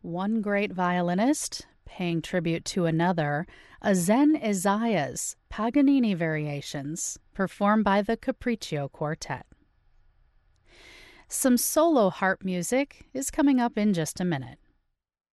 one great violinist paying tribute to another, a Zen Isaiah's Paganini variations performed by the Capriccio Quartet. Some solo harp music is coming up in just a minute.